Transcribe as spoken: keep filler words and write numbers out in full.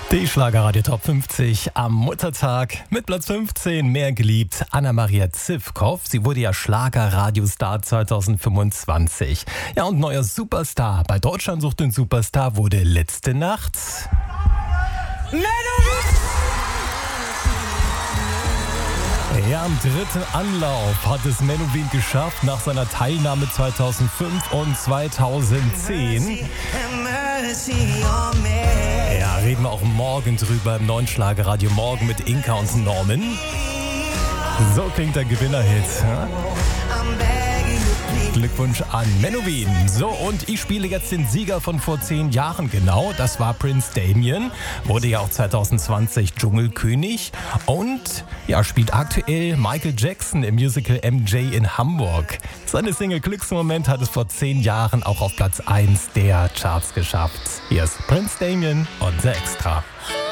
Die Schlagerradio Top fünfzig am Muttertag mit Platz fünfzehn, mehr geliebt, Anna-Maria Zivkow. Sie wurde ja Schlagerradiostar zwanzig fünfundzwanzig. Ja, und neuer Superstar bei Deutschland sucht den Superstar wurde letzte Nacht Ja, am dritten Anlauf hat es Menowin geschafft nach seiner Teilnahme zweitausendfünf und zweitausendzehn. Ja, reden wir auch morgen drüber im neuen Schlagerradio Morgen mit Inka und Norman. So klingt der Gewinnerhit. Ja? Glückwunsch an Menowin. So, und ich spiele jetzt den Sieger von vor zehn Jahren genau. Das war Prince Damien. Wurde ja auch zwanzig zwanzig Dschungelkönig. Und ja, spielt aktuell Michael Jackson im Musical M J in Hamburg. Seine Single Glücksmoment hat es vor zehn Jahren auch auf Platz eins der Charts geschafft. Hier ist Prince Damien und The Extra.